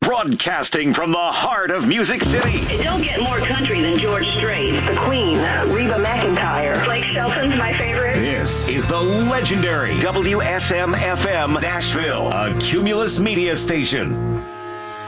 Broadcasting from the heart of Music City. It don't get more country than George Strait. The Queen, Reba McEntire. Blake Shelton's my favorite. This is the legendary WSM-FM Nashville, a Cumulus media station.